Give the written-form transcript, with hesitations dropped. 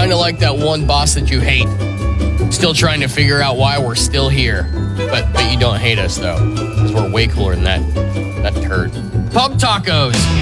Kind of like that one boss that you hate. Still trying to figure out why we're still here. But you don't hate us, though. Because we're way cooler than that turd. Pub tacos.